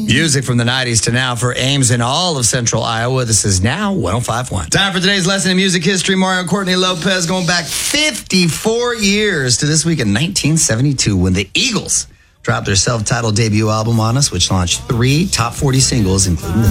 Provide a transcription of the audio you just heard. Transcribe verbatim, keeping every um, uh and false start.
Music from the nineties to now for Ames in all of central Iowa. This is now one oh five point one. Time for today's lesson in music history. Mario Courtney Lopez going back fifty-four years to this week in nineteen seventy-two when the Eagles dropped their self-titled debut album on us, which launched three top forty singles, including the